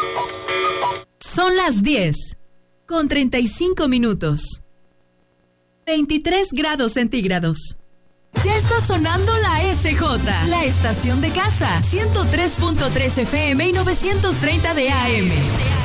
Son las 10, con 35 minutos. 23 grados centígrados. Ya está sonando la SJ, la estación de casa, 103.3 FM y 930 de AM.